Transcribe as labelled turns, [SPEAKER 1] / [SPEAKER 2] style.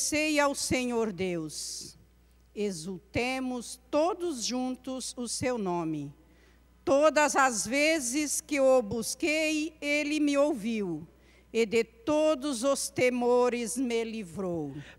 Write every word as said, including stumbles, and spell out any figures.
[SPEAKER 1] Bendecei ao Senhor Deus. Exultemos todos juntos o seu nome. Todas as vezes que o busquei, ele me ouviu, e de todos os temores me livrou.